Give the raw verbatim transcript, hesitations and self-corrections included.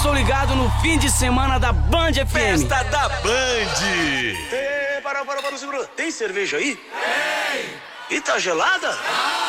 sou ligado no fim de semana da Band F M. Festa da Band. Ê, para, para, para, segura. Tem cerveja aí? Tem. E tá gelada?